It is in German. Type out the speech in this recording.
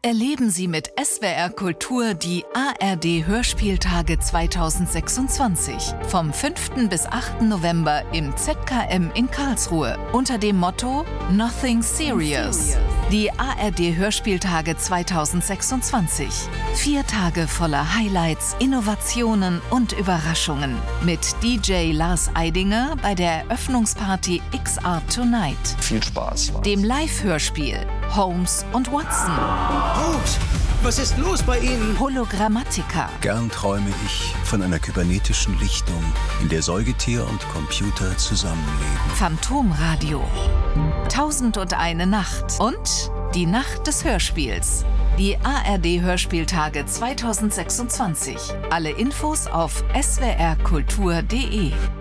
Erleben Sie mit SWR Kultur die ARD Hörspieltage 2026 vom 5. bis 8. November im ZKM in Karlsruhe unter dem Motto Nothing Serious. Die ARD Hörspieltage 2026. 4 Tage voller Highlights, Innovationen und Überraschungen. Mit DJ Lars Eidinger bei der Eröffnungsparty XR Tonight. Viel Spaß. Dem Live-Hörspiel Holmes und Watson. Holmes, was ist los bei Ihnen? Hologrammatica. Gern träume ich von einer kybernetischen Lichtung, in der Säugetier und Computer zusammenleben. Phantomradio. 1001 Nacht. Und die Nacht des Hörspiels. Die ARD Hörspieltage 2026. Alle Infos auf swrkultur.de.